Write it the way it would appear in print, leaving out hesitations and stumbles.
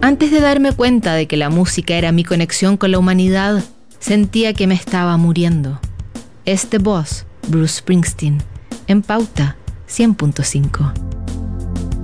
Antes de darme cuenta de que la música era mi conexión con la humanidad, sentía que me estaba muriendo. Este Boss, Bruce Springsteen, en Pauta 100.5.